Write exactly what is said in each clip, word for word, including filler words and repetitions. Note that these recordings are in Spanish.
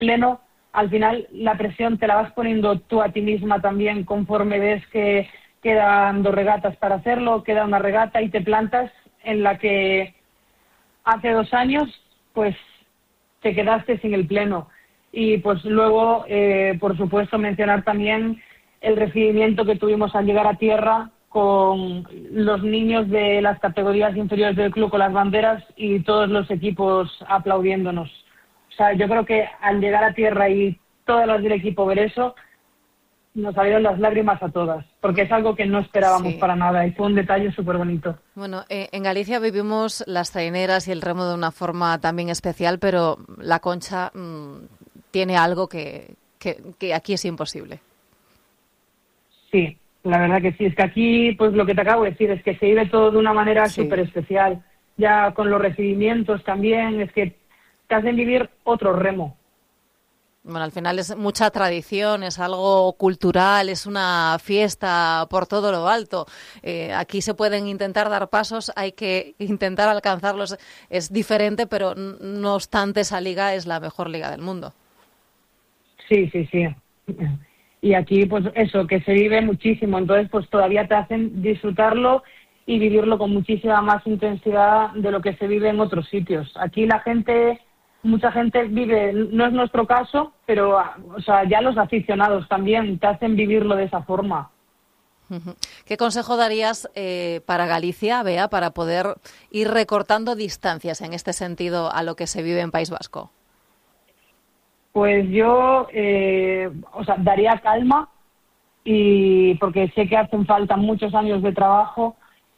pleno, al final la presión te la vas poniendo tú a ti misma también conforme ves que quedan dos regatas para hacerlo, queda una regata y te plantas en la que hace dos años pues te quedaste sin el pleno. Y pues luego, eh, por supuesto, mencionar también el recibimiento que tuvimos al llegar a tierra con los niños de las categorías inferiores del club con las banderas y todos los equipos aplaudiéndonos. O sea, yo creo que al llegar a tierra y todas las del equipo ver eso, nos salieron las lágrimas a todas, porque es algo que no esperábamos Sí. para nada y fue un detalle súper bonito. Bueno, eh, en Galicia vivimos las traineras y el remo de una forma también especial, pero la Concha mmm, tiene algo que, que, que aquí es imposible. Sí, la verdad que sí. Es que aquí, pues lo que te acabo de decir, es que se vive todo de una manera Sí. súper especial. Ya con los recibimientos también, es que te hacen vivir otro remo. Bueno, al final es mucha tradición, es algo cultural, es una fiesta por todo lo alto. Eh, aquí se pueden intentar dar pasos, hay que intentar alcanzarlos. Es diferente, pero no obstante esa liga es la mejor liga del mundo. Sí, sí, sí. Y aquí, pues eso, que se vive muchísimo. Entonces, pues todavía te hacen disfrutarlo y vivirlo con muchísima más intensidad de lo que se vive en otros sitios. Aquí la gente... Mucha gente vive, no es nuestro caso, pero o sea, ya los aficionados también te hacen vivirlo de esa forma. ¿Qué consejo darías eh, para Galicia, Bea, para poder ir recortando distancias en este sentido a lo que se vive en País Vasco? Pues yo, eh, o sea, daría calma, y porque sé que hacen falta muchos años de trabajo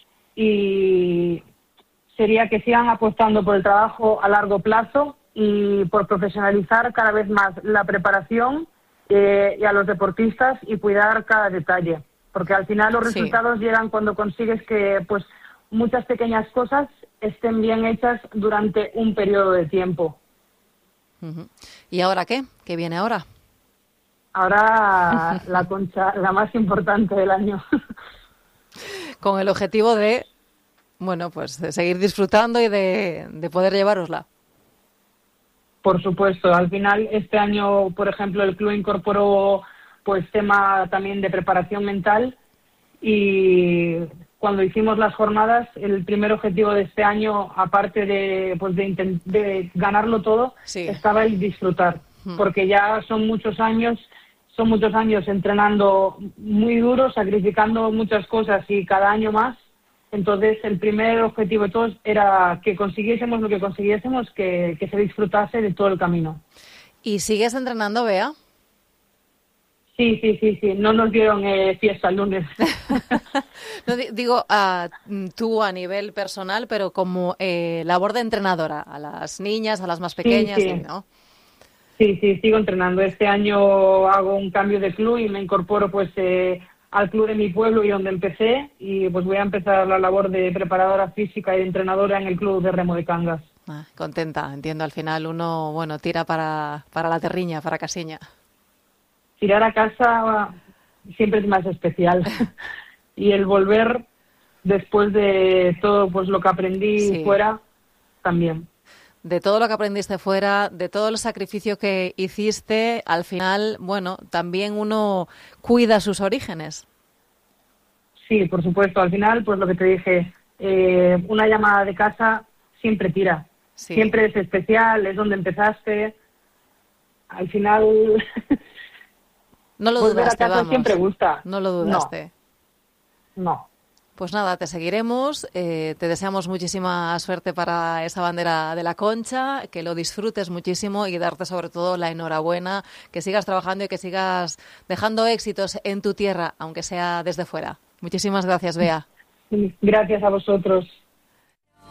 y sería que sigan apostando por el trabajo a largo plazo y por profesionalizar cada vez más la preparación eh, y a los deportistas y cuidar cada detalle, porque al final los Sí. resultados llegan cuando consigues que pues muchas pequeñas cosas estén bien hechas durante un periodo de tiempo. Uh-huh. ¿Y ahora qué? ¿Qué viene ahora? Ahora la Concha, la más importante del año. Con el objetivo de, bueno, pues de seguir disfrutando y de, de poder llevárosla. Por supuesto, al final este año, por ejemplo, el club incorporó pues tema también de preparación mental y cuando hicimos las jornadas, el primer objetivo de este año, aparte de pues de, intent- de ganarlo todo, Sí. estaba el disfrutar, porque ya son muchos años, son muchos años entrenando muy duro, sacrificando muchas cosas y cada año más. Entonces, el primer objetivo de todos era que consiguiésemos lo que consiguiésemos, que, que se disfrutase de todo el camino. ¿Y sigues entrenando, Bea? Sí, sí, sí, sí. No nos dieron eh, fiesta el lunes. No, di- digo, a, tú a nivel personal, pero como eh, labor de entrenadora, a las niñas, a las más pequeñas, sí. sí, ¿no? Sí, sí, sigo entrenando. Este año hago un cambio de club y me incorporo pues eh, al club de mi pueblo y donde empecé y pues voy a empezar la labor de preparadora física y de entrenadora en el club de remo de Cangas. Ah, contenta, entiendo. Al final uno, bueno, tira para, para la terriña, para Casiña. Tirar a casa siempre es más especial y el volver después de todo pues lo que aprendí Sí. fuera también. De todo lo que aprendiste fuera, de todo el sacrificio que hiciste, al final, bueno, también uno cuida sus orígenes. Sí, por supuesto. Al final, pues lo que te dije, eh, una llamada de casa siempre tira. Sí. Siempre es especial, es donde empezaste. Al final, No lo volver dudaste, a casa vamos. siempre gusta. No lo dudaste. No, no. Pues nada, te seguiremos, eh, te deseamos muchísima suerte para esa bandera de la Concha, que lo disfrutes muchísimo y darte sobre todo la enhorabuena, que sigas trabajando y que sigas dejando éxitos en tu tierra, aunque sea desde fuera. Muchísimas gracias, Bea. Gracias a vosotros.